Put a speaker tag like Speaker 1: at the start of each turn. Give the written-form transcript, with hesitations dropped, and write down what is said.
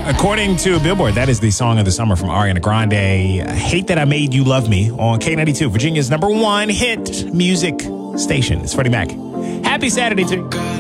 Speaker 1: According to Billboard, that is the song of the summer from Ariana Grande. Hate That I Made You Love Me on K92, Virginia's #1 hit music station. It's Freddie Mac. Happy Saturday to you.